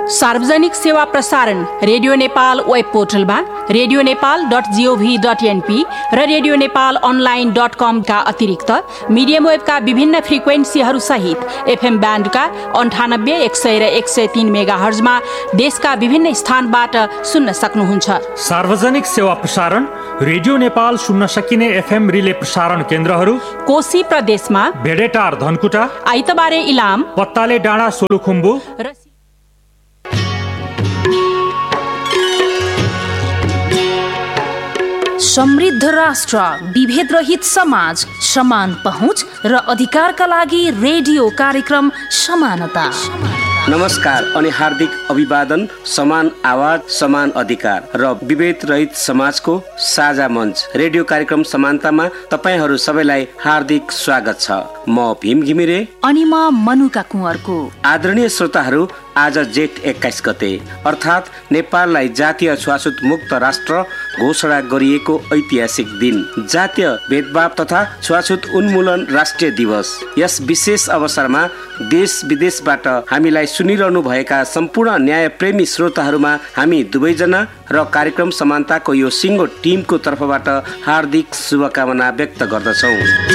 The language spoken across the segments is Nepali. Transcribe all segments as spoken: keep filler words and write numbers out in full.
सार्वजनिक सेवा प्रसारण रेडियो नेपाल वेब पोर्टलमा radio Nepal dot gov dot NP र रेडियो नेपाल अनलाइन डट कम का अतिरिक्त मिडियम वेबका विभिन्न फ्रिक्वेन्सीहरू सहित एफएम ब्यान्डका अन्ठानब्बे एक सय र एक सय तीन मेगा हर्जमा देशका विभिन्न स्थानबाट सुन्न सक्नुहुन्छ। सार्वजनिक सेवा प्रसारण रेडियो नेपाल सुन्न सकिने एफएम रिले प्रसारण केन्द्रहरू कोशी प्रदेशमा भेडेटार धनकुटा, आइतबारे इलाम, पत्ताले डाँडा सोलुखुम्बु र समृद्ध राष्ट्र, विभेद रहित समाज, समान पहुँच र अधिकारका लागि रेडियो कार्यक्रम समानता। नमस्कार अनि हार्दिक अभिवादन। समान आवाज, समान अधिकार र विभेद रहित समाजको साझा मञ्च रेडियो कार्यक्रम समानतामा तपाईहरू सबैलाई हार्दिक स्वागत छ। म भीम घिमिरे अनि म मनुका कुँवरको। आदरणीय श्रोताहरू, आज जेठ एक्काइस गते अर्थात् नेपाललाई जातीय छुवाछुत मुक्त राष्ट्र घोषणा गरिएको ऐतिहासिक दिन, जातीय भेदभाव तथा छुवाछुत उन्मूलन राष्ट्रिय दिवस। यस विशेष अवसरमा देश विदेशबाट हामीलाई सुनिरहनु भएका सम्पूर्ण न्यायप्रेमी श्रोताहरूमा हामी दुवैजना र कार्यक्रम समानताको यो सिङ्गो टिमको तर्फबाट हार्दिक शुभकामना व्यक्त गर्दछौँ।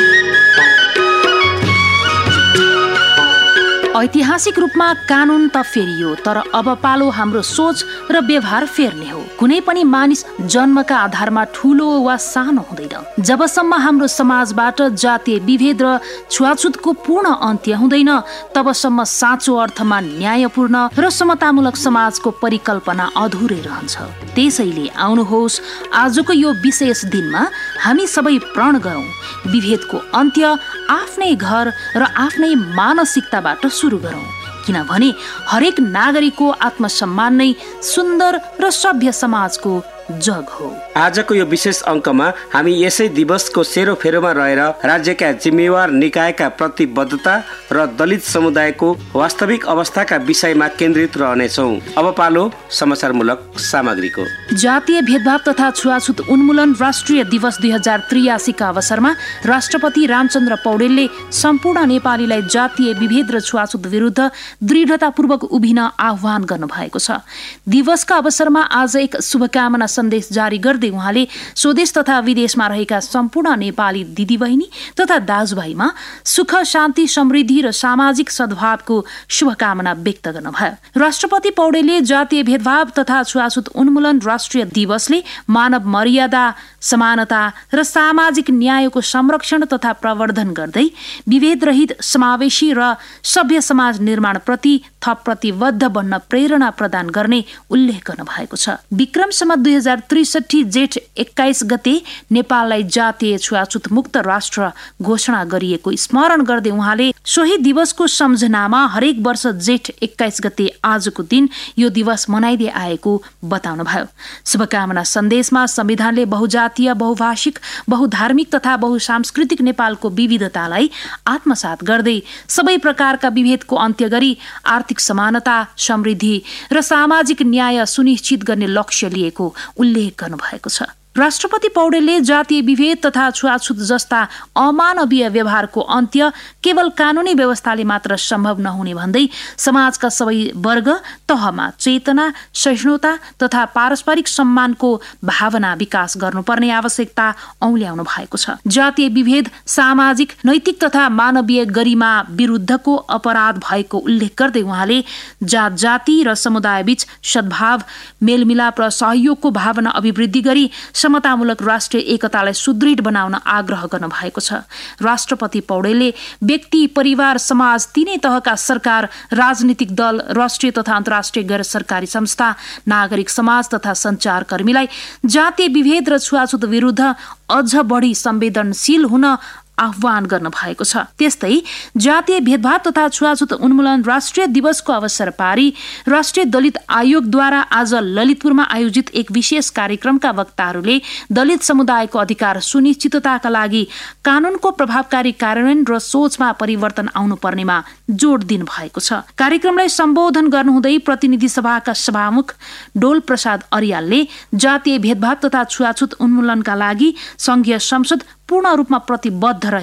ऐतिहासिक रूपमा कानुन त फेरियो, तर अब पालो हाम्रो सोच र व्यवहार फेर्ने हो। कुनै पनि मानिस जन्मका आधारमा ठुलो वा सानो हुँदैन। जबसम्म हाम्रो समाजबाट जातीय विभेद र छुवाछुतको पूर्ण अन्त्य हुँदैन, तबसम्म साँचो अर्थमा न्यायपूर्ण र समतामूलक समाजको परिकल्पना अधुरै रहन्छ। त्यसैले आउनुहोस्, आजको यो विशेष दिनमा हामी सबै प्रण गरौँ, विभेदको अन्त्य आफ्नै घर र आफ्नै मानसिकताबाट सुरु गरौँ, किनभने हरेक नागरिकको आत्मसम्मान नै सुन्दर र सभ्य समाजको जग हो। आजको यो विशेष अङ्कमा हामी यसै दिवसको सेरोफेरोमा रहेर राज्यका जिम्मेवार निकायका प्रतिबद्धता र दलित समुदायको वास्तविक अवस्थाका विषयमा केन्द्रित रहनेछौँ। अब पालो समाचारमूलक सामग्रीको। जातीय भेदभाव तथा छुवाछुत उन्मूलन राष्ट्रिय दिवस दुई हजार त्रियासीका अवसरमा राष्ट्रपति रामचन्द्र पौडेलले सम्पूर्ण नेपालीलाई जातीय विभेद र छुवाछुत विरुद्ध दृढतापूर्वक उभिन आह्वान गर्नुभएको छ। दिवसका अवसरमा आज एक शुभकामना सन्देश जारी गर्दै उहाँले स्वदेश तथा विदेशमा रहेका सम्पूर्ण नेपाली दिदीबहिनी तथा दाजुभाइमा सुख, शान्ति, समृद्धि र सामाजिक सद्भावको शुभकामना व्यक्त गर्नुभयो। राष्ट्रपति पौडेलले जातीय भेदभाव तथा छुवाछुत उन्मूलन राष्ट्रिय दिवसले मानव मर्यादा, समानता र सामाजिक न्यायको संरक्षण तथा प्रवर्धन गर्दै विभेद रहित, समावेशी र सभ्य समाज निर्माणप्रति थप प्रतिबद्ध बन्न प्रेरणा प्रदान गर्ने उल्लेख गर्नुभएको छ। विक्रम सम्वत दुई हजार त्रिसठी जेठ एक्काइस गते नेपाललाई जातीय छुवाछुत मुक्त राष्ट्र घोषणा गरिएको स्मरण गर्दै उहाँले सोही दिवसको सम्झनामा हरेक वर्ष जेठ एक्काइस गते आजको दिन यो दिवस मनाइदै आएको बताउनुभयो। शुभकामना सन्देशमा संविधानले बहुजातीय, बहुभाषिक, बहुधार्मिक तथा बहुसांस्कृतिक नेपालको विविधतालाई आत्मसात गर्दै सबै प्रकारका विभेदको अन्त्य गरी आर्थिक समानता, समृद्धि र सामाजिक न्याय सुनिश्चित गर्ने लक्ष्य लिएको उल्लेख गर्नुभएको छ। राष्ट्रपति पौडेलले जातीय विभेद तथा छुवाछुत जस्ता अमानवीय व्यवहारको अन्त्य केवल कानुनी व्यवस्थाले मात्र सम्भव नहुने भन्दै समाजका सबै वर्ग तहमा चेतना, सहिष्णुता तथा पारस्परिक सम्मानको भावना विकास गर्नुपर्ने आवश्यकता औल्याउनु भएको छ। जातीय विभेद सामाजिक, नैतिक तथा मानवीय गरिमा विरुद्धको अपराध भएको उल्लेख गर्दै उहाँले जात जाति र समुदायबीच सद्भाव, मेलमिलाप र सहयोगको भावना अभिवृद्धि गरी समतामूलक राष्ट्रिय एकतालाई सुदृढ बनाउन आग्रह गर्नु भएको छ। राष्ट्रपति पौडेलले व्यक्ति, परिवार, समाज, तीनै तहका सरकार, राजनीतिक दल, राष्ट्रिय तथा अन्तर्राष्ट्रिय गैर सरकारी संस्था, नागरिक समाज तथा सञ्चारकर्मीलाई जातीय विभेद र छुवाछुत विरुद्ध अझ बढी संवेदनशील हुन आह्वान गर्नु भएको छ। त्यस्तै जातीय भेदभाव तथा छुवाछुत उन्मूलन राष्ट्रिय दिवसको अवसर पारी राष्ट्रिय दलित आयोगद्वारा आज ललितपुरमा आयोजित एक विशेष कार्यक्रमका वक्ताहरूले दलित समुदायको अधिकार सुनिश्चितताका लागि कानूनको प्रभावकारी कार्यान्वयन र सोचमा परिवर्तन आउनु पर्नेमा जोड दिनु भएको छ। कार्यक्रमलाई सम्बोधन गर्नुहुँदै प्रतिनिधि सभाका सभामुख डोल प्रसाद अर्यालले जातीय भेदभाव तथा छुवाछुत उन्मूलनका लागि संघीय संसद पूर्ण रूपमा प्रतिबद्ध रहेको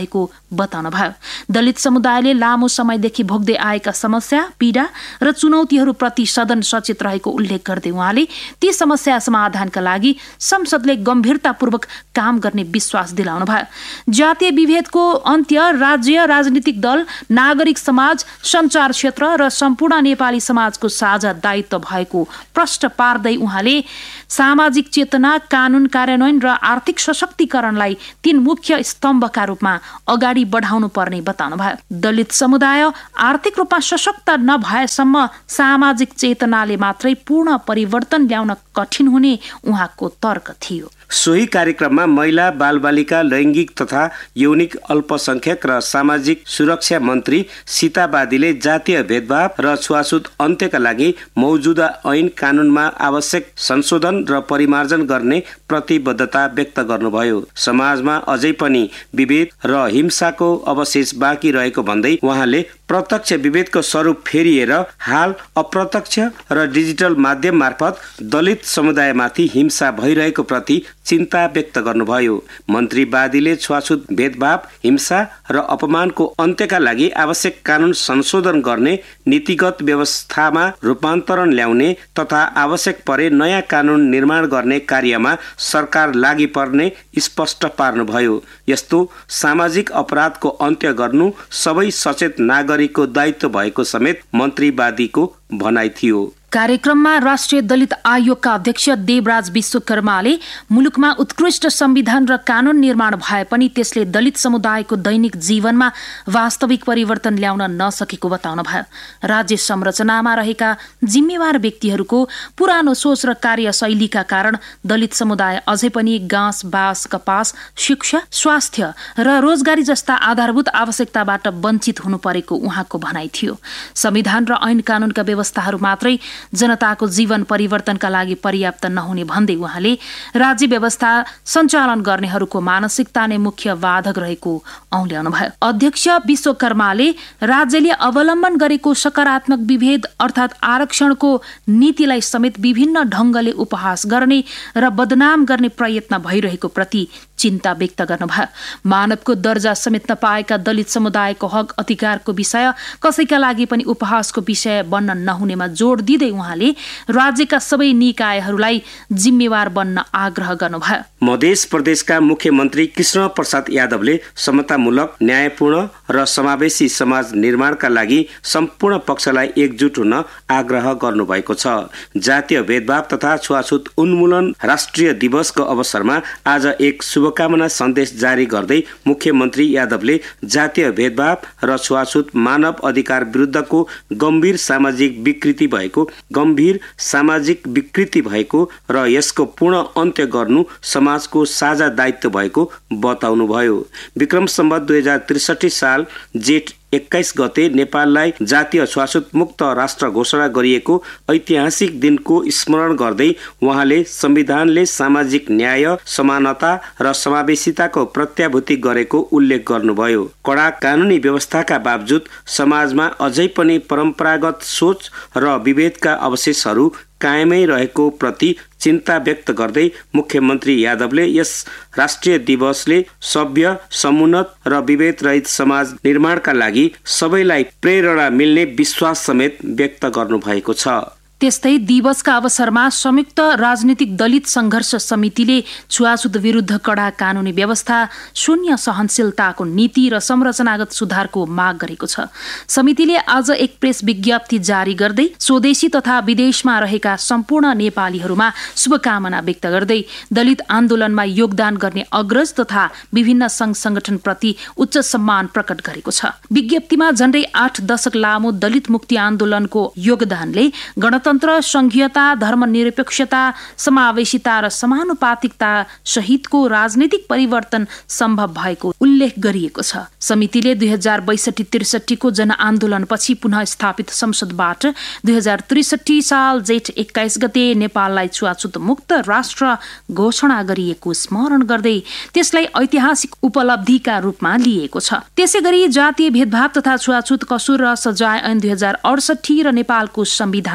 बताउनुभयो। दलित समुदायले लामो समयदेखि भोग्दै आएका समस्या, पीडा र चुनौतीहरूप्रति सदन सचेत रहेको उल्लेख गर्दै उहाँले ती समस्या समाधानका लागि संसदले गम्भीरतापूर्वक काम गर्ने विश्वास दिलाउनु भयो। जातीय विभेदको अन्त्य राज्य राजनीतिक दल, नागरिक समाज, सञ्चार क्षेत्र र सम्पूर्ण नेपाली समाजको साझा दायित्व भएको प्रश्न पार्दै उहाँले सामाजिक चेतना, कानून कार्यान्वयन र आर्थिक सशक्तिकरणलाई तीन मुख्य स्तम्भका रूपमा अगाडि बढाउनु पर्ने बताउनुभयो। दलित समुदाय आर्थिक रूपमा सशक्त नभएसम्म सामाजिक चेतनाले मात्रै पूर्ण परिवर्तन ल्याउन कठिन हुने उहाँको तर्क थियो। सोही कार्यक्रममा महिला, बालबालिका, लैङ्गिक तथा यौनिक अल्पसंख्यक र सामाजिक सुरक्षा मन्त्री सीता बादीले जातीय भेदभाव र छुवाछुत अन्त्यका लागि मौजुदा ऐन कानूनमा आवश्यक संशोधन र परिमार्जन गर्ने प्रतिबद्धता व्यक्त गर्नुभयो। समाजमा अझै पनि विभेद र हिंसाको अवशेष बाँकी रहेको भन्दै उहाँले प्रत्यक्ष विभेदको स्वरूप फेरिएर हाल अप्रत्यक्ष र डिजिटल माध्यम मार्फत दलित समुदायमाथि हिंसा भइरहेको प्रति चिन्ता व्यक्त गर्नुभयो। मन्त्री बादीले छुवाछुत भेदभाव, हिंसा र अपमानको अन्त्यका लागि आवश्यक कानून संशोधन गर्ने, नीतिगत व्यवस्थामा रूपान्तरण ल्याउने तथा आवश्यक परे नयाँ कानून निर्माण गर्ने कार्यमा सरकार लागि पर्ने स्पष्ट पार्नुभयो। यस्तो सामाजिक अपराधको अन्त्य गर्नु सबै सचेत नागरिकको दायित्व भएको समेत मन्त्री बादीको भनाइ थियो। कार्यक्रममा राष्ट्रिय दलित आयोगका अध्यक्ष देवराज विश्वकर्माले मुलुकमा उत्कृष्ट संविधान र कानून निर्माण भए पनि त्यसले दलित समुदायको दैनिक जीवनमा वास्तविक परिवर्तन ल्याउन नसकेको बताउनुभयो। राज्य संरचनामा रहेका जिम्मेवार व्यक्तिहरूको पुरानो सोच र कार्यशैलीका कारण दलित समुदाय अझै पनि घाँस, बाँस, कपास, शिक्षा, स्वास्थ्य र रोजगारी जस्ता आधारभूत आवश्यकताबाट वञ्चित हुनु परेको उहाँको भनाइ थियो। संविधान र ऐन कानूनका व्यवस्थाहरू मात्रै जनताको जीवन परिवर्तनका लागि पर्याप्त नहुने भन्दै उहाँले राज्य व्यवस्था सञ्चालन गर्नेहरूको मानसिकता नै मुख्य बाधक रहेको औल्याउनुभयो। अध्यक्ष विश्वकर्माले राज्यले अवलम्बन गरेको सकारात्मक विभेद अर्थात् आरक्षणको नीतिलाई समेत विभिन्न ढंगले उपहास गर्ने र बदनाम गर्ने प्रयत्न भइरहेको प्रति चिन्ता व्यक्त गर्नुभयो। मानवको दर्जा समेत नपाएका दलित समुदायको हक अधिकारको विषय कसैका लागि पनि उपहासको विषय बन्न नहुनेमा जोड दिँदै उहाँले राज्यका सबै निकायहरूलाई जिम्मेवार बन्न आग्रह गर्नुभयो। मध्य प्रदेशका मुख्यमन्त्री कृष्ण प्रसाद यादवले समतामूलक, न्यायपूर्ण र समावेशी समाज निर्माणका लागि सम्पूर्ण पक्षलाई एकजुट हुन आग्रह गर्नुभएको छ। जातीय भेदभाव तथा छुवाछुत उन्मूलन राष्ट्रिय दिवसको अवसरमा आज एक शुभकामना सन्देश जारी गर्दै मुख्यमन्त्री यादवले जातीय भेदभाव र छुवाछुत मानव अधिकार विरुद्धको गम्भीर सामाजिक विकृति भएको गम्भीर सामाजिक विकृति भएको र यसको पूर्ण अन्त्य गर्नु समाजको साझा दायित्व भएको बताउनुभयो। विक्रम सम्वत दुई हजार त्रिसठी साल जेठ एक्काइस गते नेपाललाई जातीय छुवाछुत मुक्त राष्ट्र घोषणा गरिएको ऐतिहासिक दिनको स्मरण गर्दै उहाँले संविधानले सामाजिक न्याय, समानता र समावेशिताको प्रत्याभूति गरेको उल्लेख गर्नुभयो। कडा कानूनी व्यवस्थाका बावजुद समाजमा अझै पनि परम्परागत सोच र विभेदका अवशेषहरू कायमै रहेको प्रति चिन्ता व्यक्त गर्दै मुख्यमन्त्री यादवले यस राष्ट्रिय दिवसले सभ्य, समुन्नत र विभेद रहित समाज निर्माणका लागि सबैलाई प्रेरणा मिल्ने विश्वास समेत व्यक्त गर्नुभएको छ। त्यस्तै दिवसका अवसरमा संयुक्त राजनीतिक दलित संघर्ष समितिले छुवाछुत विरुद्ध कडा कानूनी व्यवस्था, शून्य सहनशीलताको नीति र संरचनागत सुधारको माग गरेको छ। समितिले आज एक प्रेस विज्ञप्ति जारी गर्दै स्वदेशी तथा विदेशमा रहेका सम्पूर्ण नेपालीहरूमा शुभकामना व्यक्त गर्दै दलित आन्दोलनमा योगदान गर्ने अग्रज तथा विभिन्न संघ संगठनप्रति उच्च सम्मान प्रकट गरेको छ। विज्ञप्तिमा झण्डै आठ दशक लामो दलित मुक्ति आन्दोलनको योगदानले गणतन्त्र तन्त्र, संघीयता, धर्मनिरपेक्षता, समावेशिता र समानुपातिकता सहितको राजनीतिक परिवर्तन सम्भव भएको उल्लेख गरिएको छ। समितिले दुई हजार बैसठी त्रिसठीको जनआन्दोलनपछि पुनः स्थापित संसदबाट दुई हजार त्रिसठी साल जेठ एक्काइस गते नेपाललाई छुवाछुत मुक्त राष्ट्र घोषणा गरिएको स्मरण गर्दै त्यसलाई ऐतिहासिक उपलब्धिका रूपमा लिएको छ। त्यसै गरी जातीय भेदभाव तथा छुवाछुत कसुर र सजाय ऐन दुई हजार अडसठी र नेपालको संविधानमा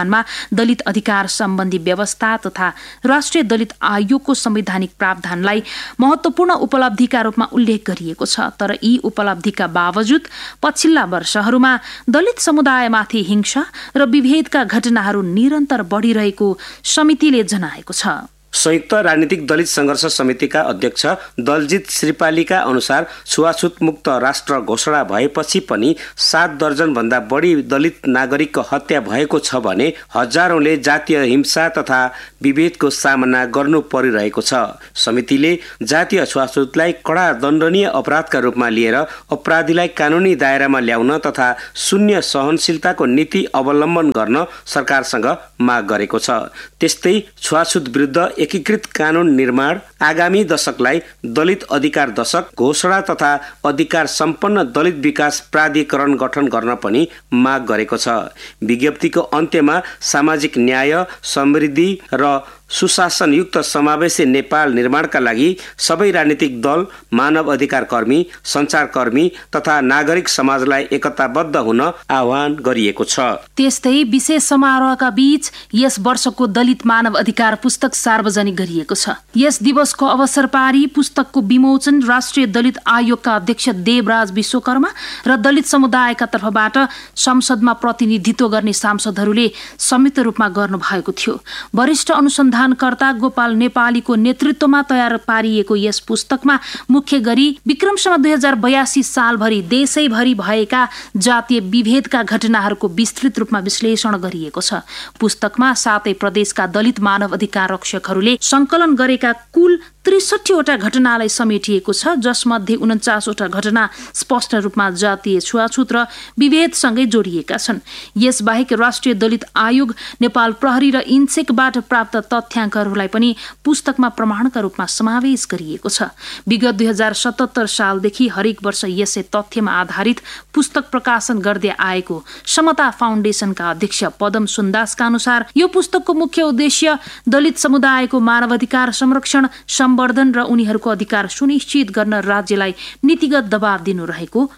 दलित अधिकार सम्बन्धी व्यवस्था तथा राष्ट्रिय दलित आयोगको संवैधानिक प्रावधानलाई महत्त्वपूर्ण उपलब्धिका रूपमा उल्लेख गरिएको छ। तर यी उपलब्धिका बावजुद पछिल्ला वर्षहरूमा दलित समुदायमाथि हिंसा र विभेदका घटनाहरू निरन्तर बढिरहेको समितिले जनाएको छ। संयुक्त राजनीतिक दलित संघर्ष समितिका अध्यक्ष दलजित श्रीपालीका अनुसार छुवाछुत मुक्त राष्ट्र घोषणा भएपछि पनि सात दर्जन भन्दा बढी दलित नागरिकको हत्या भएको छ भने हजारौंले जातीय हिंसा तथा विभेदको सामना गर्नु परिरहेको छ। समितिले जातीय छुवाछुतलाई कडा दण्डनीय अपराधका रूपमा लिएर अपराधीलाई कानुनी दायरामा ल्याउन तथा शून्य सहनशीलताको नीति अवलम्बन गर्न सरकारसँग माग गरेको छ। त्यस्तै छुवाछुत विरुद्ध एकीकृत कानून निर्माण, आगामी दशकलाई दलित अधिकार दशक घोषणा तथा अधिकार सम्पन्न दलित विकास प्राधिकरण गठन गर्न पनि माग गरेको छ। विज्ञप्तिको अन्त्यमा सामाजिक न्याय, समृद्धि र सुशासनयुक्त समावेशी नेपाल निर्माणका लागि सबै राजनीतिक दल, मानव अधिकार कर्मी, सञ्चारकर्मी तथा नागरिक समाजलाई एकताबद्ध हुन आह्वान गरिएको छ। त्यस्तै विशेष समारोहका बीच यस वर्षको दलित मानव अधिकार पुस्तक सार्वजनिक गरिएको छ। यस दिवसको अवसर पारी पुस्तकको विमोचन राष्ट्रिय दलित आयोगका अध्यक्ष देवराज विश्वकर्मा र दलित समुदायका तर्फबाट संसदमा प्रतिनिधित्व गर्ने सांसदहरूले संयुक्त रूपमा गर्नु भएको थियो। वरिष्ठ अनुसन्धान अनुसन्धानकर्ता गोपाल नेपालीको नेतृत्वमा तयार पारिएको यस पुस्तकमा मुख्य गरी विक्रमसम्म दुई हजार बयासी सालभरि देशैभरि भएका जातीय विभेदका घटनाहरूको विस्तृत रूपमा विश्लेषण गरिएको छ। पुस्तकमा सातै प्रदेशका दलित मानव अधिकार रक्षकहरूले संकलन गरेका कुल त्रिसठीवटा घटनालाई समेटिएको छ, जसमध्ये उन्चासवटा घटना स्पष्ट रूपमा जातीय छुवाछुत र विभेदसँगै जोडिएका छन्। यसबाहेक राष्ट्रिय दलित आयोग, नेपाल प्रहरी र इन्सेकबाट प्राप्त तथ्याङ्कहरूलाई पनि पुस्तकमा प्रमाणका रूपमा समावेश गरिएको छ। विगत दुई हजार सतहत्तर सालदेखि हरेक वर्ष यसै तथ्यमा आधारित पुस्तक प्रकाशन गर्दै आएको समता फाउन्डेसनका अध्यक्ष पदम सुन्दासका अनुसार यो पुस्तकको मुख्य उद्देश्य दलित समुदायको मानवाधिकार संरक्षण, सम्वर्धन र उनीहरूको अधिकार सुनिश्चित गर्न राज्यलाई नीतिगत दबाव दिनु रहेको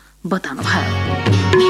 बताउनुभयो।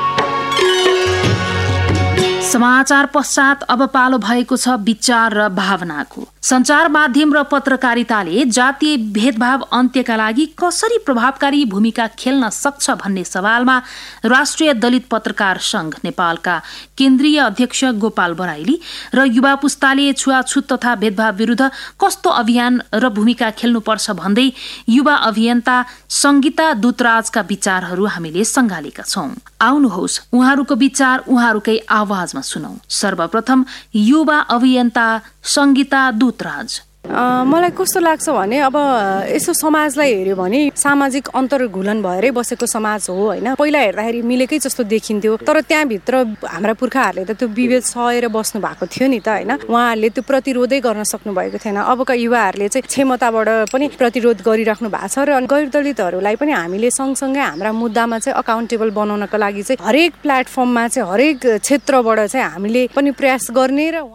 समाचार पश्चात अब पालो भएको छ विचार र भावनाको। सञ्चार माध्यम र पत्रकारिताले जातीय भेदभाव अन्त्यका लागि कसरी प्रभावकारी भूमिका खेल्न सक्छ भन्ने सवालमा राष्ट्रिय दलित पत्रकार संघ नेपालका केन्द्रीय अध्यक्ष गोपाल बराइली र युवा पुस्ताले छुवाछुत तथा भेदभाव विरुद्ध कस्तो अभियान र भूमिका खेल्नुपर्छ भन्दै युवा अभियन्ता संगीता दूतराजका विचारहरू हामीले सँगालेका छौं। आउनुहोस् उहाँहरूको विचार उहाँहरूकै आवाजमा सुनौ। सर्वप्रथम युवा अभियन्ता संगीता दूतराज। मलाई कस्तो लाग्छ भने अब यसो समाजलाई हेर्यो भने सामाजिक अन्तर्घुलन भएरै बसेको समाज हो हैन। पहिला हेर्दाखेरि मिलेकै जस्तो देखिन्थ्यो, तर त्यहाँभित्र हाम्रा पुर्खाहरूले त त्यो विभेद सहेर बस्नु भएको थियो नि त हैन। उहाँहरूले त्यो प्रतिरोधै गर्न सक्नु भएको थिएन। अबका युवाहरूले चाहिँ क्षमताबाट पनि प्रतिरोध गरिराख्नु भएको छ र गैर दलितहरूलाई पनि हामीले सँगसँगै हाम्रा मुद्दामा चाहिँ अकाउन्टेबल बनाउनका लागि चाहिँ हरेक प्लेटफर्ममा चाहिँ हरेक क्षेत्रबाट चाहिँ हामीले पनि प्रयास गर्ने र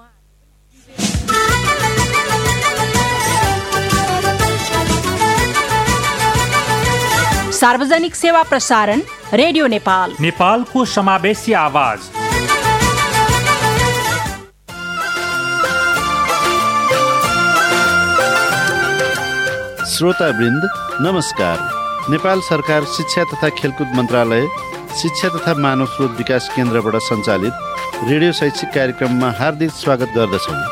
सार्वजनिक सेवा प्रसारण रेडियो नेपाल, नेपालको समावेशी आवाज। श्रोतावृन्द नमस्कार। नेपाल सरकार शिक्षा तथा खेलकुद मन्त्रालय, शिक्षा तथा मानव स्रोत विकास केन्द्रबाट सञ्चालित रेडियो शैक्षिक कार्यक्रममा हार्दिक स्वागत गर्दछौँ।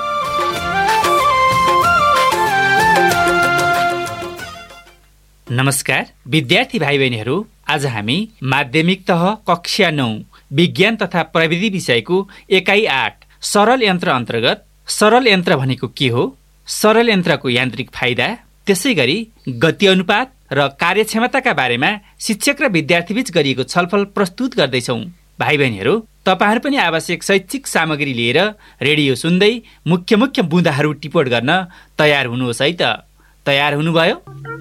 नमस्कार विद्यार्थी भाइ बहिनीहरू, आज हामी माध्यमिक तह कक्षा नौ विज्ञान तथा प्रविधि विषयको एकाइ आठ सरल यन्त्र अन्तर्गत सरल यन्त्र भनेको के हो, सरल यन्त्रको यान्त्रिक फाइदा, त्यसै गरी गति अनुपात र कार्यक्षमताका बारेमा शिक्षक र विद्यार्थीबीच गरिएको छलफल प्रस्तुत गर्दैछौँ। भाइ बहिनीहरू, तपाईहरू पनि आवश्यक शैक्षिक सामग्री लिएर रेडियो सुन्दै मुख्य मुख्य बुँदाहरू टिपोट गर्न तयार हुनुहोस् है त। तयार हुनुभयो?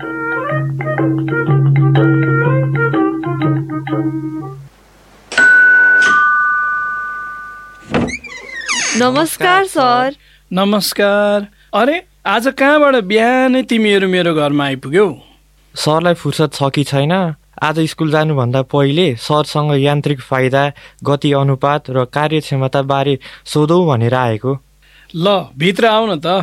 नमस्कार सर। नमस्कार। अरे आज कहाँबाट बिहानै तिमीहरू मेरो घरमा आइपुग्यौ? सरलाई फुर्सद छ कि छैन आज स्कुल जानुभन्दा पहिले सरसँग यान्त्रिक फाइदा, गति अनुपात र कार्यक्षमता बारे सोधौँ भनेर आएको। ल भित्र आऊ न त।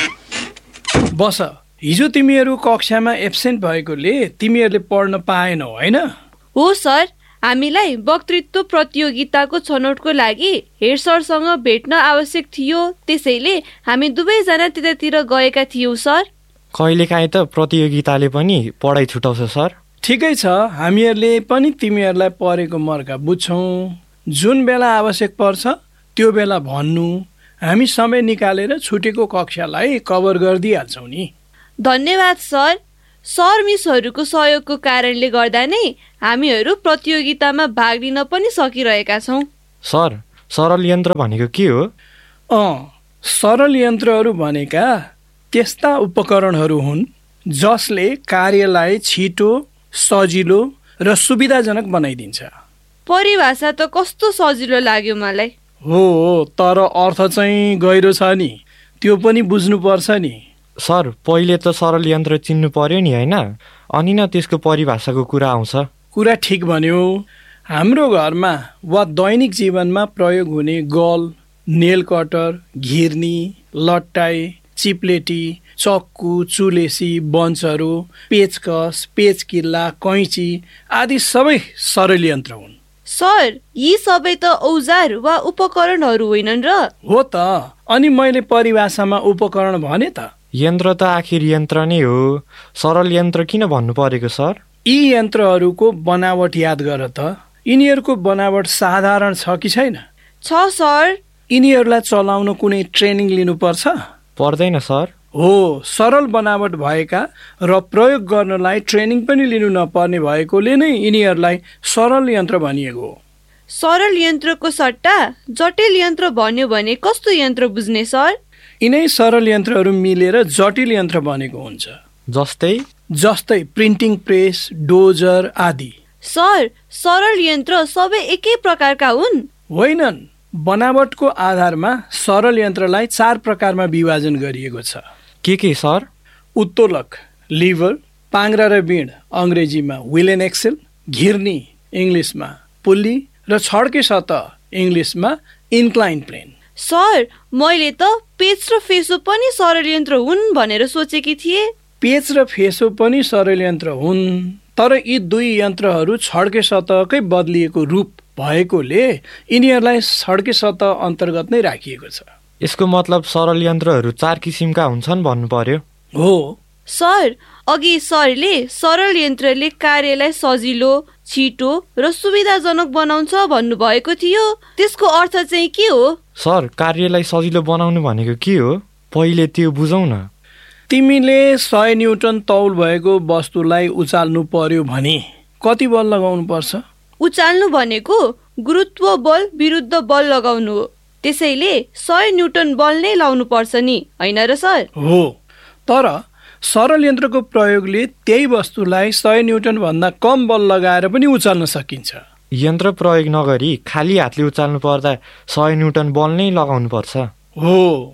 बस। हिजो तिमीहरू कक्षामा एब्सेन्ट भएकोले तिमीहरूले पढ्न पाएनौ होइन? हो सर, हामीलाई वक्तृत्व प्रतियोगिताको छनौटको लागि हेड सरसँग भेट्न आवश्यक थियो, त्यसैले हामी दुवैजना त्यतातिर गएका थियौँ सर। कहिलेकाहीँ त प्रतियोगिताले पनि पढाइ छुटाउँछ सर। ठिकै छ, हामीहरूले पनि तिमीहरूलाई परेको मर्का बुझ्छौँ। जुन बेला आवश्यक पर्छ त्यो बेला भन्नु, हामी समय निकालेर छुटेको कक्षालाई कभर गरिदिइहाल्छौँ नि। धन्यवाद सर। सर मिसहरूको सहयोगको कारणले गर्दा नै हामीहरू प्रतियोगितामा भाग लिन पनि सकिरहेका छौँ। सर, सरल यन्त्र भनेको के हो? अँ सरल यन्त्रहरू भनेका त्यस्ता उपकरणहरू हुन् जसले कार्यलाई छिटो, सजिलो र सुविधाजनक बनाइदिन्छ। परिभाषा त कस्तो सजिलो लाग्यो मलाई। हो, तर अर्थ चाहिँ गहिरो छ नि, त्यो पनि बुझ्नुपर्छ नि। सर, पहिले त सरल यन्त्र चिन्नु पर्यो नि होइन? अनि न त्यसको परिभाषाको कुरा आउँछ। कुरा ठिक भन्यो। हाम्रो घरमा वा दैनिक जीवनमा प्रयोग हुने गल, नेल कटर, घिर्नी, लट्टाई, चिप्लेटी, चक्कु, चुलेसी, बन्चहरू, पेचकस, पेचकिल्ला, कैँची आदि सबै सरल यन्त्र हुन्। सर, यी सबै त औजार वा उपकरणहरू होइनन् र? हो त, अनि मैले परिभाषामा उपकरण भने त। यन्त्र त आखिर यन्त्र नै हो, सरल यन्त्र किन भन्नु परेको सर? यी यन्त्रहरूको बनावट याद गर त। यिनीहरूको बनावट साधारण छ कि छैन? छ सर। यिनीहरूलाई चलाउन कुनै ट्रेनिङ लिनुपर्छ? पर्दैन सर। हो, सरल बनावट भएका र प्रयोग गर्नलाई ट्रेनिङ पनि लिनु नपर्ने भएकोले नै यिनीहरूलाई सरल यन्त्र भनिएको हो। सरल यन्त्रको सट्टा जटिल यन्त्र भन्यो भने कस्तो यन्त्र बुझ्ने सर? यिनै सरल यन्त्रहरू मिलेर जटिल यन्त्र बनेको हुन्छ। जस्तै? जस्तै प्रिन्टिङ प्रेस, डोजर आदि। सर, सरल यन्त्र सबै एकै प्रकारका हुन्? होइनन्। बनावटको आधारमा सरल यन्त्रलाई चार प्रकारमा विभाजन गरिएको छ। के के सर? उत्तोलक, लिभर, पाङ्ग्रा र बिँड अङ्ग्रेजीमा व्हिल एन्ड एक्सेल, घिर्नी इङ्ग्लिसमा पुल्ली र छड्के सतह इङ्ग्लिसमा इन्क्लाइन प्लेन। सर, मैले त पेच र फेसो पनि सरल यन्त्र हुन् भनेर सोचेकी थिएँ। पेच र फेसो पनि सरल यन्त्र हुन्, तर यी दुई यन्त्रहरू छड्के सतहकै बदलिएको रूप भएकोले यिनीहरूलाई छड्के सतह अन्तर्गत नै राखिएको छ। यसको मतलब सरल यन्त्रहरू चार किसिमका हुन्छन् भन्नु पर्यो? हो सर, अघि सरले सरल यन्त्रले कार्यलाई सजिलो, छिटो र सुविधाजनक बनाउँछ भन्नुभएको थियो, त्यसको अर्थ चाहिँ के हो? सर, कार्यलाई सजिलो बनाउनु भनेको के हो? पहिले त्यो बुझौँ न। तिमीले सय न्युटन तौल भएको वस्तुलाई उचाल्नु पर्यो भने कति बल लगाउनु पर्छ? उचाल्नु भनेको गुरुत्व बल विरुद्ध बल लगाउनु हो, त्यसैले सय न्युटन बल नै लाउनु पर्छ नि, होइन र सर? हो, तर सरल यन्त्रको प्रयोगले त्यही वस्तुलाई सय न्युटन भन्दा कम बल लगाएर पनि उचाल्न सकिन्छ। यन्त्र प्रयोग नगरी खाली हातले उचाल्नु पर्दा सय न्युटन बल नै लगाउनु पर्छ। हो,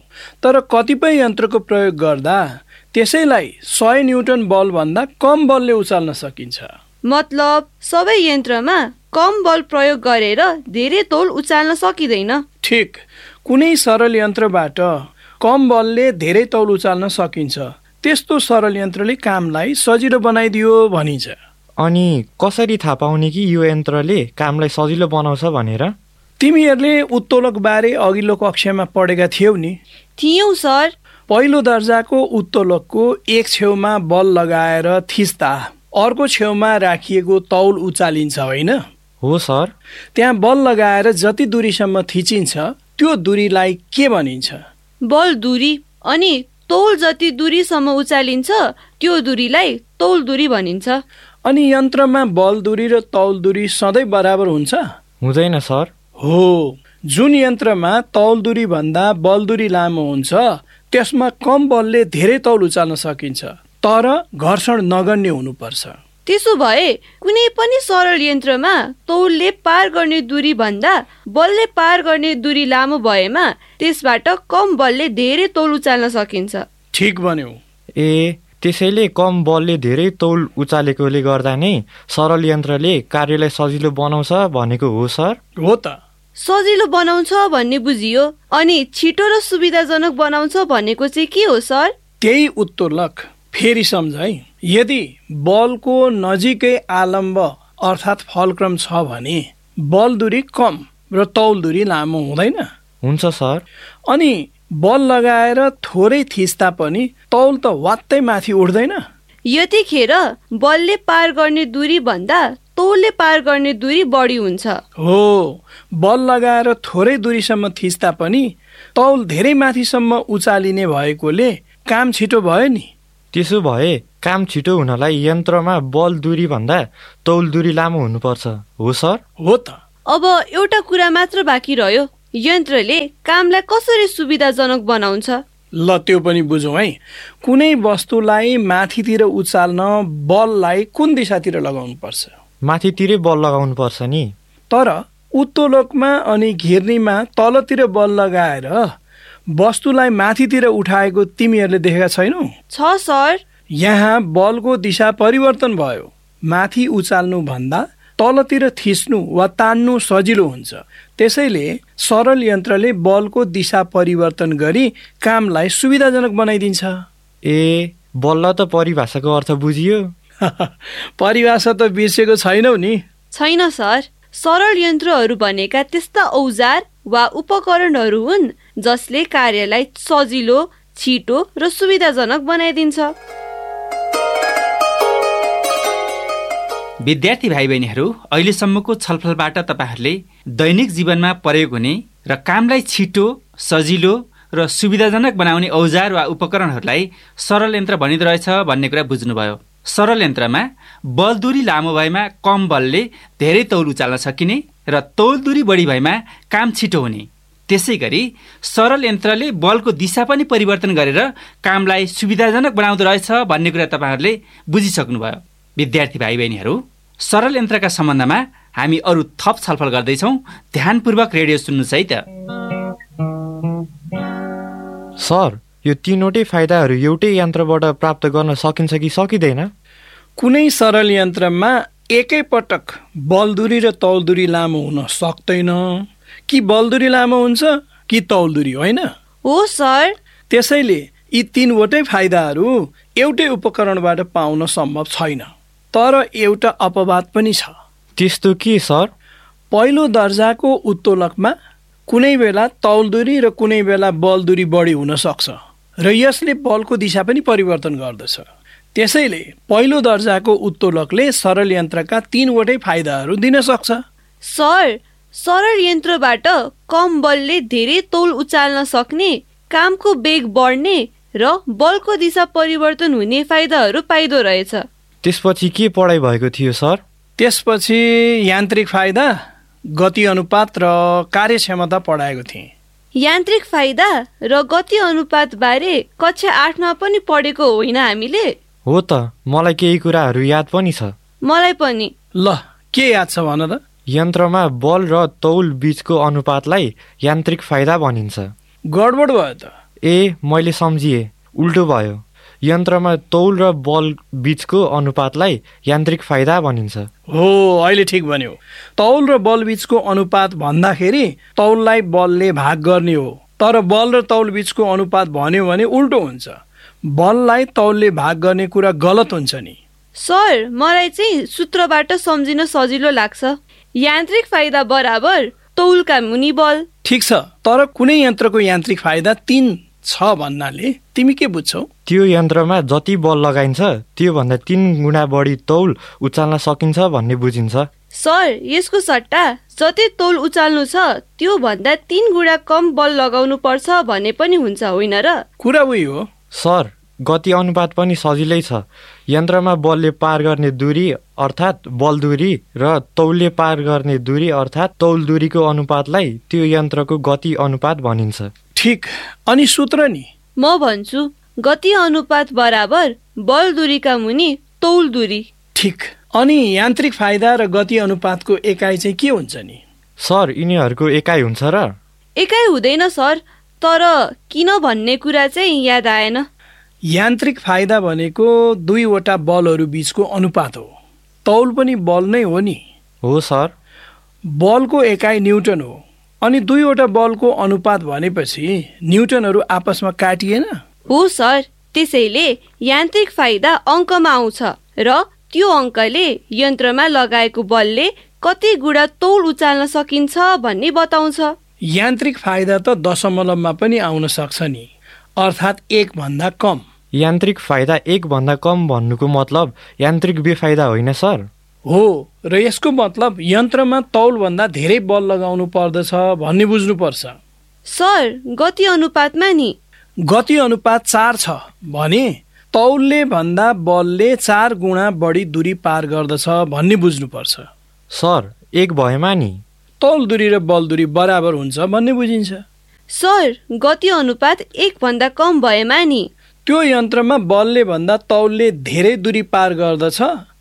तर कतिपय यन्त्रको प्रयोग गर्दा त्यसैलाई सय न्युटन बल भन्दा कम बलले उचाल्न सकिन्छ। मतलब सबै यन्त्रमा कम बल प्रयोग गरेर धेरै तौल उचाल्न सकिँदैन। ठिक, कुनै सरल यन्त्रबाट कम बलले धेरै तौल उचाल्न सकिन्छ, त्यस्तो सरल यन्त्रले कामलाई सजिलो बनाइदियो भनिन्छ। अनि कसरी थाहा पाउने कि यो यन्त्रले कामलाई सजिलो बनाउँछ भनेर? तिमीहरूले उत्तोलक बारे अघिल्लो कक्षामा पढेका थियौ नि? थियौ सर। पहिलो दर्जाको उत्तोलकको एक छेउमा बल लगाएर थिच्दा अर्को छेउमा राखिएको तौल उचालिन्छ, होइन? हो सर। त्यहाँ बल लगाएर जति दूरीसम्म थिचिन्छ त्यो दूरीलाई के भनिन्छ? बल दूरी। अनि तौल जति दूरीसम्म उचालिन्छ त्यो दूरीलाई तौल दूरी भनिन्छ। अनि यन्त्रमा बल दूरी र तौल दूरी सधैँ बराबर हुन्छ? हुँदैन सर। हो, जुन यन्त्रमा तौल दूरी भन्दा बल दूरी लामो हुन्छ त्यसमा कम बलले धेरै तौल उचाल्न सकिन्छ, तर घर्षण नगर्ने हुनुपर्छ। त्यसो भए कुनै पनि सरल यन्त्रमा तौलले पार गर्ने दूरी भन्दा बलले पार गर्ने दूरी लामो भएमा त्यसबाट कम बलले धेरै तौल उचाल्न सकिन्छ। ठिक भन्यौ। ए, त्यसैले कम बलले धेरै तौल उचालेकोले गर्दा नै सरल यन्त्रले कार्यलाई सजिलो बनाउँछ भनेको हो सर? हो त। सजिलो बनाउँछ भन्ने बुझियो, अनि छिटो र सुविधाजनक बनाउँछ भनेको चाहिँ के हो सर? त्यही उत्तोलक। फेरि सम्झ है, यदि बलको नजिकै आलम्ब अर्थात् फलक्रम छ भने बल दूरी कम र तौल दूरी लामो हुँदैन? हुन्छ सर। अनि बल लगाएर थोरै थिच्दा पनि तौल त वात्तै माथि उठ्दैन? यतिखेर बलले पार गर्ने दूरी भन्दा तौलले पार गर्ने दूरी बढी हुन्छ। हो, बल लगाएर थोरै दूरीसम्म थिच्दा पनि तौल धेरै माथिसम्म उचालिने भएकोले काम छिटो भयो नि। त्यसो भए काम छिटो हुनलाई यन्त्रमा बल दूरी भन्दा तौल दूरी लामो हुनुपर्छ, हो सर? हो त। अब एउटा कुरा मात्र बाँकी रह्यो, यन्त्रले कामलाई कसरी सुविधाजनक बनाउँछ? ल त्यो पनि बुझौँ है। कुनै वस्तुलाई माथितिर उचाल्न बललाई कुन दिशातिर लगाउनु पर्छ? माथितिरै बल लगाउनु पर्छ नि। तर उत्तोलकमा अनि घिर्नीमा तलतिर बल लगाएर वस्तुलाई माथितिर उठाएको तिमीहरूले देखेका छैनौ? छ सर। यहाँ बलको दिशा परिवर्तन भयो। माथि उचाल्नु भन्दा तलतिर थिच्नु वा तान्नु सजिलो हुन्छ। त्यसैले सरल यन्त्रले बलको दिशा परिवर्तन गरी कामलाई सुविधाजनक बनाइदिन्छ। ए, बल्ल त परिभाषाको अर्थ बुझियो। परिभाषा त बिर्सेको छैनौ नि? छैन सर। सरल यन्त्रहरू भनेका त्यस्ता औजार वा उपकरणहरू हुन् जसले कार्यलाई सजिलो, छिटो र सुविधाजनक बनाइदिन्छ। विद्यार्थी भाइ बहिनीहरू, अहिलेसम्मको छलफलबाट तपाईँहरूले दैनिक जीवनमा प्रयोग हुने र कामलाई छिटो, सजिलो र सुविधाजनक बनाउने औजार वा उपकरणहरूलाई सरल यन्त्र भनिँदो रहेछ भन्ने कुरा बुझ्नुभयो। सरल यन्त्रमा बल दूरी लामो भएमा कम बलले धेरै तौल उचाल्न सकिने र तौल दूरी बढी भएमा काम छिटो हुने। त्यसै गरी सरल यन्त्रले बलको दिशा पनि परिवर्तन गरेर कामलाई सुविधाजनक बनाउँदो रहेछ भन्ने कुरा तपाईँहरूले बुझिसक्नुभयो। विद्यार्थी भाइ बहिनीहरू, सरल यन्त्रका सम्बन्धमा हामी अरू थप छलफल गर्दैछौँ। ध्यानपूर्वक रेडियो सुन्नुहोस् है त। सर, यो तीनवटै फाइदाहरू एउटै यन्त्रबाट प्राप्त गर्न सकिन्छ कि सकिँदैन? कुनै सरल यन्त्रमा एकै पटक बलदुरी र तौलदुरी लामो हुन सक्दैन। कि बलदुरी लामो हुन्छ कि तौलदुरी, होइन? हो सर। त्यसैले यी तीनवटै फाइदाहरू एउटै उपकरणबाट पाउन सम्भव छैन। तर एउटा अपवाद पनि छ। त्यस्तो के सर? पहिलो दर्जाको उत्तोलकमा कुनै बेला तौलदुरी र कुनै बेला बलदुरी बढी हुन सक्छ र यसले बलको दिशा पनि परिवर्तन गर्दछ। त्यसैले पहिलो दर्जाको उत्तोलकले सरल यन्त्रका तीनवटै फाइदाहरू दिन सक्छ। सर, सरल यन्त्रबाट कम बलले धेरै तौल उचाल्न सक्ने, कामको वेग बढ्ने र बलको दिशा परिवर्तन हुने फाइदाहरू पाइदो रहेछ। त्यसपछि के पढाइ भएको थियो सर? त्यसपछि यान्त्रिक फाइदा, गति अनुपात र कार्यक्षमता पढाएको थिएँ। यान्त्रिक फाइदा र गति अनुपात बारे कक्षा आठमा पनि पढेको होइन हामीले? हो त, मलाई केही कुराहरू याद पनि छ। मलाई पनि। ल, के याद छ भन त? यन्त्रमा बल र तौल बीचको अनुपातलाई यान्त्रिक फाइदा भनिन्छ। गडबड भयो त। ए, मैले सम्झिएँ, उल्टो भयो। यन्त्रमा तौल र बल बीचको अनुपातलाई यान्त्रिक फाइदा भनिन्छ। हो, अहिले ठिक भन्यो। तौल र बल बीचको अनुपात भन्दाखेरि तौललाई बलले भाग गर्ने हो। तर बल र तौल बीचको अनुपात भन्यो भने उल्टो हुन्छ। बललाई तौलले भाग गर्ने कुरा गलत हुन्छ नि। सर, मलाई चाहिँ सूत्रबाट सम्झिन सजिलो लाग्छ। यान्त्रिक फाइदा बराबर तौलका मुनि बल। ठिक छ, तर कुनै यन्त्रको यान्त्रिक फाइदा तीन छ भन्नाले तिमी के बुझ्छौ? त्यो यन्त्रमा जति बल लगाइन्छ त्यो भन्दा तीन गुणा बढी तौल उचाल्न सकिन्छ भन्ने बुझिन्छ। सर, यसको सट्टा जति तौल उचाल्नु छ त्यो भन्दा तीन गुणा कम बल लगाउनु पर्छ भन्ने पनि हुन्छ, होइन र? कुरा उही हो। सर, गति अनुपात पनि सजिलै छ। यन्त्रमा बलले पार गर्ने दूरी अर्थात् बल दूरी र तौलले पार गर्ने दूरी अर्थात् तौल दूरीको अनुपातलाई त्यो यन्त्रको गति अनुपात भनिन्छ। ठिक, अनि सूत्र नि? म भन्छु, गति अनुपात बराबर बल दूरीका मुनि तौल दूरी। ठिक, अनि यान्त्रिक फाइदा र गति अनुपातको एकाइ चाहिँ के हुन्छ नि? सर, यिनीहरूको एकाइ हुन्छ र? एकाइ हुँदैन सर, तर किन भन्ने कुरा चाहिँ याद आएन। यान्त्रिक फाइदा भनेको दुईवटा बलहरू बीचको अनुपात हो। तौल पनि बल नै हो नि? हो सर। बलको एकाइ न्युटन हो, अनि दुईवटा बलको अनुपात भनेपछि न्युटनहरू आपसमा काटिएन? हो सर, त्यसैले यान्त्रिक फाइदा अङ्कमा आउँछ र त्यो अङ्कले यन्त्रमा लगाएको बलले कति गुणा तौल उचाल्न सकिन्छ भन्ने बताउँछ। यान्त्रिक फाइदा त दशमलवमा पनि आउन सक्छ नि, अर्थात् एक भन्दा कम। यान्त्रिक फाइदा एक भन्दा कम भन्नुको मतलब यान्त्रिक बेफाइदा होइन सर? हो, र यसको मतलब यन्त्रमा तौलभन्दा धेरै बल लगाउनु पर्दछ भन्ने बुझ्नुपर्छ। सर, गति अनुपातमा नि? गति अनुपात चार छ भने तौलले भन्दा बलले चार गुणा बढी दूरी पार गर्दछ भन्ने बुझ्नुपर्छ। सर, एक भएमा नि? तौल दूरी र बल दूरी बराबर हुन्छ भन्ने बुझिन्छ। सर, गति अनुपात एक भन्दा कम भएमा नि? त्यो यन्त्रमा बलले भन्दा तौलले धेरै दूरी पार गर्दछ,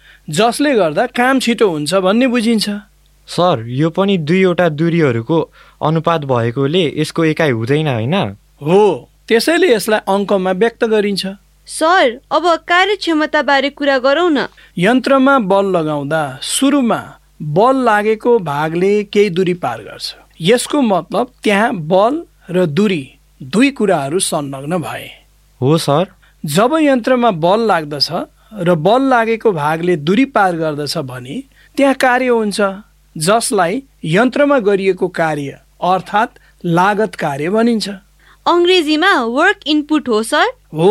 जसले गर्दा काम छिटो हुन्छ भन्ने बुझिन्छ। सर, यो पनि दुईवटा दूरीहरूको अनुपात भएकोले यसको एकाइ हुँदैन होइन? हो, त्यसैले यसलाई अङ्कमा व्यक्त गरिन्छ। सर, अब कार्यक्षमता बारे कुरा गरौँ न। यन्त्रमा बल लगाउँदा सुरुमा बल लागेको भागले केही दूरी पार गर्छ। यसको मतलब त्यहाँ बल र दूरी दुई कुराहरू संलग्न भए। हो सर। जब यन्त्रमा बल लाग्दछ र बल लागेको भागले दूरी पार गर्दछ भने त्यहाँ कार्य हुन्छ, जसलाई यन्त्रमा गरिएको कार्य अर्थात् लागत कार्य भनिन्छ। अङ्ग्रेजीमा वर्क इनपुट हो सर? हो,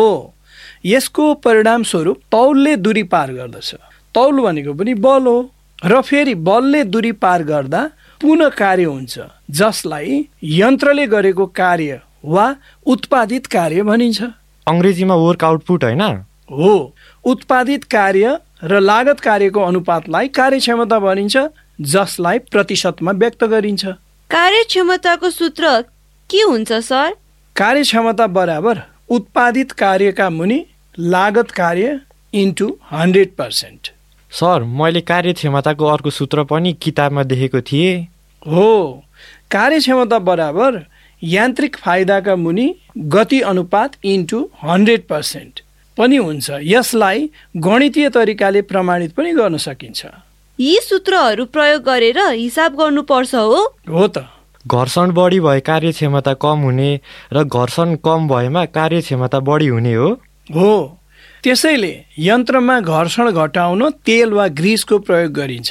यसको परिणाम स्वरूप तौलले दूरी पार गर्दछ। तौल भनेको पनि बल हो, र फेरि बलले दूरी पार गर्दा पुनः कार्य हुन्छ, जसलाई यन्त्रले गरेको कार्य वा उत्पादित कार्य भनिन्छ। अङ्ग्रेजीमा वर्क आउटपुट होइन? हो, उत्पादित कार्य र लागत कार्यको अनुपातलाई कार्यक्षमता भनिन्छ, जसलाई प्रतिशतमा व्यक्त गरिन्छ। कार्यक्षमताको सूत्र के हुन्छ सर? कार्यक्षमता बराबर उत्पादित कार्यका मुनि लागत कार्य इन्टु हन्ड्रेड पर्सेन्ट। सर, मैले कार्यक्षमताको अर्को सूत्र पनि किताबमा देखेको थिएँ। हो, कार्यक्षमता बराबर यान्त्रिक फाइदाका मुनि गति अनुपात इन्टु हन्ड्रेड पर्सेन्ट पनि हुन्छ। यसलाई गणितीय तरिकाले प्रमाणित पनि गर्न सकिन्छ। यी सूत्रहरू प्रयोग गरेर हिसाब गर्नुपर्छ हो? हो त। घर्षण बढी भए कार्यक्षमता कम हुने र घर्षण कम भएमा कार्यक्षमता बढी हुने हो? हो, त्यसैले यन्त्रमा घर्षण घटाउन तेल वा ग्रिसको प्रयोग गरिन्छ।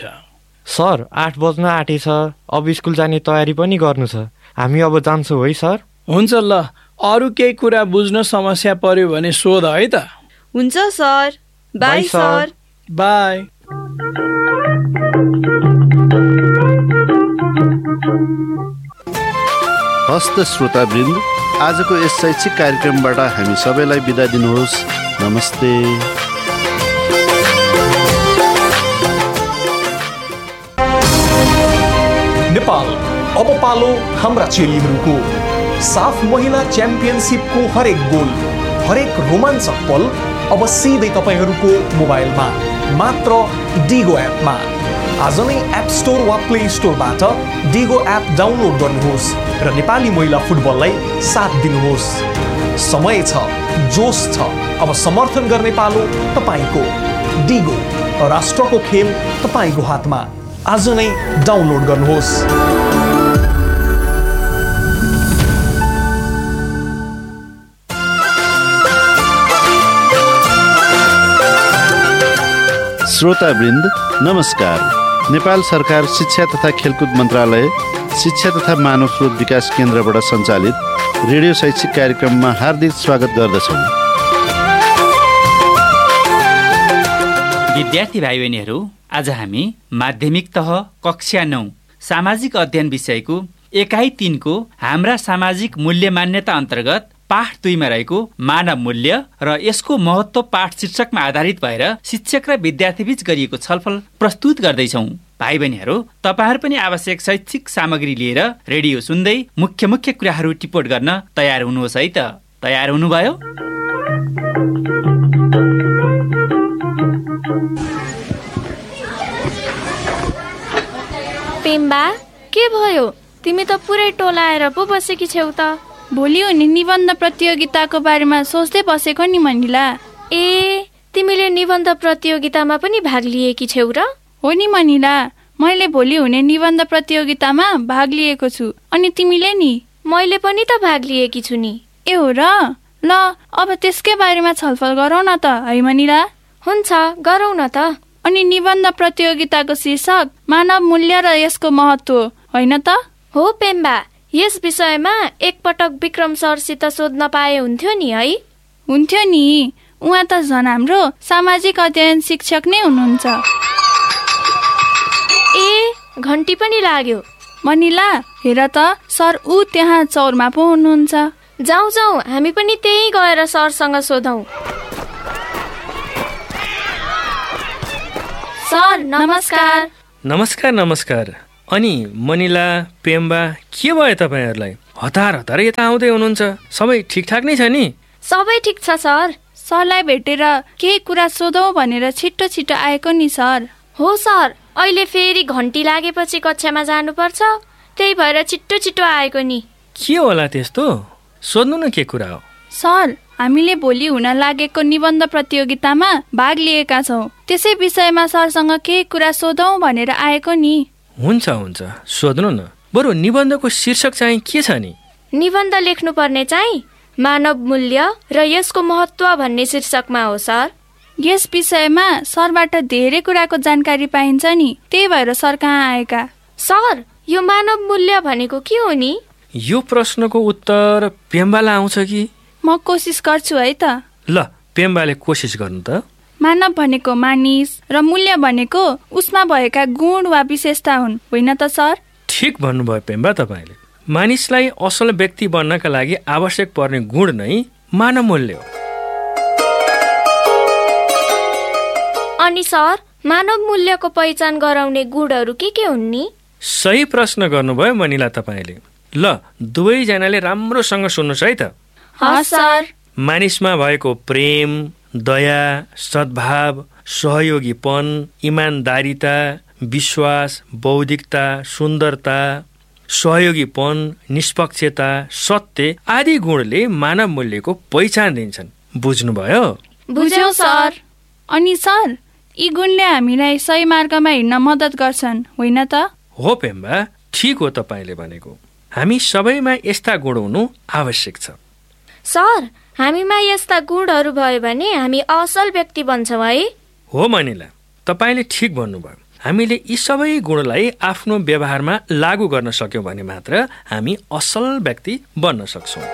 सर, आठ बज्न आँटेछ, अब स्कुल जाने तयारी पनि गर्नु छ। हामी अब जान्छौँ है सर? हुन्छ, ल अरू केही कुरा बुझ्न समस्या पर्यो भने सोध है त। हुन्छ सर। By sir. बाई। हस्त श्रोतावृन्द, आजको यस शैक्षिक कार्यक्रमबाट हामी सबैलाई बिदा दिनुहोस्। नमस्ते। नेपाल अब पालो हाम्रा चेलीहरूको। साफ महिला च्याम्पियनसिपको हरेक गोल, हरेक रोमाञ्चक पल अब सिधै तपाईँहरूको मोबाइलमा, मात्र डिगो एपमा। आज नै एप स्टोर वा प्ले स्टोरबाट डिगो एप डाउनलोड गर्नुहोस् र नेपाली महिला फुटबललाई साथ दिनुहोस्। समय छ, जोस छ, अब समर्थन गर्ने पालो तपाईँको। डिगो, राष्ट्रको खेल तपाईँको हातमा। आज नै डाउनलोड गर्नुहोस्। श्रोतावृन्द नमस्कार। नेपाल सरकार शिक्षा तथा खेलकुद मन्त्रालय, शिक्षा तथा मानव स्रोत विकास केन्द्रबाट सञ्चालित रेडियो शैक्षिक कार्यक्रममा हार्दिक स्वागत गर्दछौँ। विद्यार्थी भाइ बहिनीहरू, आज हामी माध्यमिक तह कक्षा नौ सामाजिक अध्ययन विषयको एकाइ तिनको हाम्रा सामाजिक मूल्य मान्यता अन्तर्गत पाठ दुईमा रहेको मानव मूल्य र यसको महत्त्व पाठ शीर्षकमा आधारित भएर शिक्षक र विद्यार्थीबीच गरिएको छलफल प्रस्तुत गर्दैछौँ। भाइ बहिनीहरू, तपाईहरू पनि आवश्यक शैक्षिक सामग्री लिएर रेडियो सुन्दै मुख्य मुख्य कुराहरू टिपोट गर्न तयार हुनुहोस् है त। तयार हुनुभयो? पेम्बा, के भयो? तिमी त पुरै टोलाएर पो बसेकी छेउ त। भोलि हुने निबन्ध प्रतियोगिताको बारेमा सोच्दै बसेको नि मनिला। ए तिमीले निबन्ध प्रतियोगितामा पनि भाग लिएकी छेउ र? हो नि मनिला, मैले भोलि हुने निबन्ध प्रतियोगितामा भाग लिएको छु। अनि तिमीले नि? मैले पनि त भाग लिएकी छु नि। ए हो र? ल अब त्यसकै बारेमा छलफल गरौँ न त है मनिला? हुन्छ, गरौँ न त। अनि निबन्ध प्रतियोगिताको शीर्षक मानव मूल्य र यसको महत्त्व होइन त? हो पेम्बा, यस विषयमा एकपटक विक्रम सरसित सोध्न पाए हुन्थ्यो नि है? हुन्थ्यो नि, उहाँ त झन् हाम्रो सामाजिक अध्ययन शिक्षक नै हुनुहुन्छ। ए घन्टी पनि लाग्यो। मनिला हेर त, सर ऊ त्यहाँ चौरमा पो हुनुहुन्छ। जाउँ जाउँ, हामी पनि त्यही गएर सरसँग सोधौँ। सर नमस्कार। नमस्कार नमस्कार। अनि मनिला, पेम्बा, के भयो तपाईँहरूलाई? हतार हतार यता आउँदै हुनुहुन्छ। सबै ठिकठाक नै छ नि? सबै ठिक छ सर। सरलाई भेटेर केही कुरा सोधौँ भनेर छिट्टो छिट्टो आएको नि सर। हो सर, अहिले फेरि घन्टी लागेपछि कक्षामा जानुपर्छ, त्यही भएर छिट्टो छिट्टो आएको नि। के होला त्यस्तो? सोध्नु न के कुरा हो। सर हामीले भोलि हुन लागेको निबन्ध प्रतियोगितामा भाग लिएका छौँ, त्यसै विषयमा सरसँग केही कुरा सोधौँ भनेर आएको नि। हुन्छ हुन्छ, सोध्नु न। बरु निबन्धको शीर्षक चाहिँ के छ नि? निबन्ध लेख्नुपर्ने चाहिँ मानव मूल्य र यसको महत्त्व भन्ने शीर्षकमा हो सर। यस विषयमा सरबाट धेरै कुराको जानकारी पाइन्छ नि, त्यही भएर सर कहाँ आएका। सर यो मानव मूल्य भनेको के हो नि? यो प्रश्नको उत्तर पेम्बालाई आउँछ कि? म कोसिस गर्छु है त। ल पेम्बाले कोसिस गर्नु त। मानव भनेको मानिस र मूल्य भनेको उसमा भएका गुण वा विशेषता हुन्, होइन त सर? ठिक भन्नुभयो पेम्बा तपाईँले। मानिसलाई असल व्यक्ति बन्नका लागि आवश्यक पर्ने गुण नै मानव मूल्य हो। अनि सर मानव मूल्यको पहिचान गराउने गुणहरू के के हुन् नि? सही प्रश्न गर्नुभयो मनिला तपाईँले। ल दुवैजनाले राम्रोसँग सुन्नुहोस् है त। हस् सर। मानिसमा भएको प्रेम, दया, सद्भाव, सहयोगीपन, इमान्दारिता, विश्वास, बौद्धिकता, सुन्दरता, सहयोगीपन, निष्पक्षता, सत्य आदि गुणले मानव मूल्यको पहिचान दिन्छन्। बुझ्नुभयो? बुझ्यौ सर। अनि सर यी गुणले हामीलाई सही मार्गमा हिँड्न मद्दत गर्छन्, होइन त? हो पेम्बा, ठिक हो तपाईँले भनेको। हामी सबैमा यस्ता गुण हुनु आवश्यक छ। सर हामीमा यस्ता गुणहरू भयो भने हामी असल व्यक्ति बन्छौँ है? हो मनिला, तपाईँले ठिक भन्नुभयो। हामीले यी सबै गुणलाई आफ्नो व्यवहारमा लागू गर्न सक्यौँ भने मात्र हामी असल व्यक्ति बन्न सक्छौँ।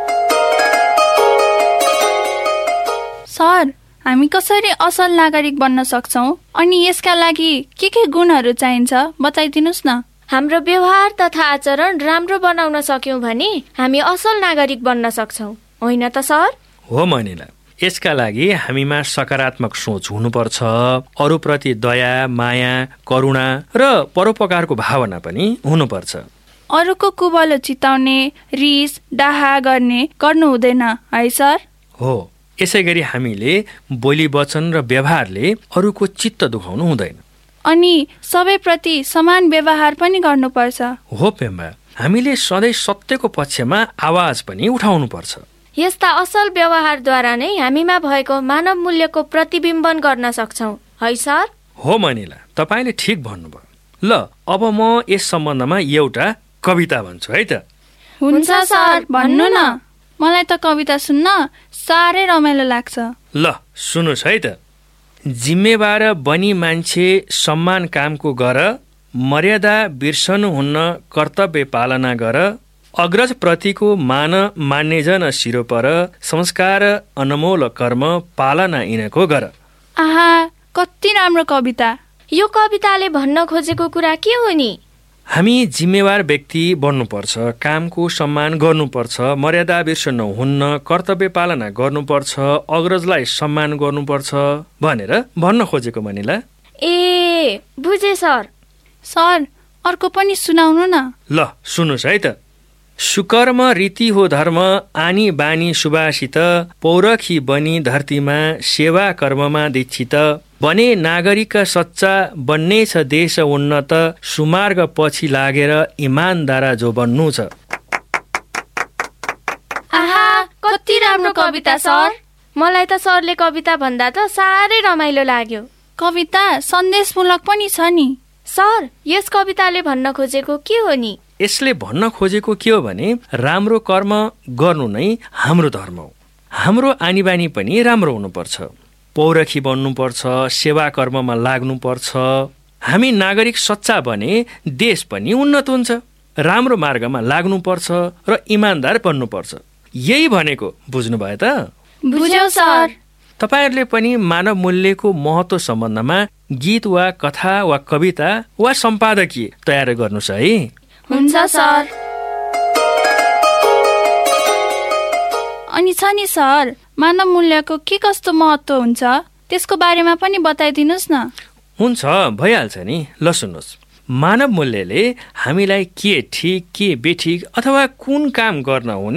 सर हामी कसरी असल नागरिक बन्न सक्छौँ? अनि यसका लागि के के गुणहरू चाहिन्छ बताइदिनुहोस् न। हाम्रो व्यवहार तथा आचरण राम्रो बनाउन सक्यौँ भने हामी असल नागरिक बन्न सक्छौँ, होइन त सर? हो मनिला, यसका लागि हामीमा सकारात्मक सोच हुनुपर्छ, अरूप्रति दया, माया, करुणा र परोपकारको भावना पनि हुनुपर्छ। अरूको कुबलो चिताउने, रिस, डाहा गर्ने गर्नु हुँदैन है सर? हो, यसै गरी हामीले बोली वचन र व्यवहारले अरूको चित्त दुखाउनु हुँदैन। अनि सबैप्रति समान व्यवहार पनि गर्नुपर्छ। हो पेम्बा, हामीले सधैँ सत्यको पक्षमा आवाज पनि उठाउनु पर्छ। यस्ता असल व्यवहारद्वारा नै हामीमा भएको मानव मूल्यको प्रतिबिम्बन गर्न सक्छौँ, है सर? हो मनिला, तपाईँले ठिक भन्नुभयो। ल अब म यस सम्बन्धमा एउटा कविता भन्छु है त। हुन्छ सर, भन्नु न। मलाई त कविता सुन्न साह्रै रमाइलो लाग्छ। ल सुन्नुहोस् है त। जिम्मेवार बनी मान्छे सम्मान कामको गर, मर्यादा बिर्सनु हुन्न कर्तव्य पालना गर, अग्रज प्रतिको मान मान्यजन शिरो पर, संस्कार अनमोल कर्म पालना यिनको गर। आहा कति राम्रो कविता। यो कविताले भन्न खोजेको कुरा के हो नि? हामी जिम्मेवार व्यक्ति बन्नुपर्छ, कामको सम्मान गर्नुपर्छ, मर्यादा बिर्सनु हुन्न, कर्तव्य पालना गर्नुपर्छ, अग्रजलाई सम्मान गर्नुपर्छ भनेर भन्न खोजेको मनिला। ए बुझे सर। सर अर्को पनि सुनाउनु न। ल सुन्नुहोस् है त। सुकर्म रीति हो धर्म, आनी बानी सुभाषित, पौरखी बनी धरतीमा सेवा कर्ममा दीक्षित, बने नागरिक सच्चा बन्नेछ देश उन्नत, सुमार्ग पछि लागेर इमानदार जो बन्नु छ। आहा, कति राम्रो कविता सर। मलाई त सरले कविता भन्दा त साह्रै रमाइलो लाग्यो। कविता सन्देशमूलक पनि छ नि। सर, यस कविताले भन्न खोजेको के हो नि? यसले भन्न खोजेको के हो भने राम्रो कर्म गर्नु नै हाम्रो धर्म हो। हाम्रो आनी बानी पनि राम्रो हुनुपर्छ, पौरखी बन्नुपर्छ, सेवा कर्ममा लाग्नुपर्छ। हामी नागरिक सच्चा भने देश पनि उन्नत हुन्छ। राम्रो मार्गमा लाग्नुपर्छ र इमान्दार बन्नुपर्छ। यही भनेको बुझ्नुभयो त? बुझ्यौ सर। तपाईहरुले पनि मानव मूल्यको महत्व सम्बन्धमा गीत वा कथा वा कविता वा सम्पादकीय तयार गर्नुस् है। हुन्छ सर। अनि छ नि सर, मानव मूल्यको के कस्तो महत्व हुन्छ त्यसको बारेमा पनि बताइदिनुस् न। हुन्छ, भइहाल्छ नि। ल सुन्नुहोस्, मानव मूल्यले हामीलाई के ठिक के बेठिक अथवा कुन काम गर्न हुने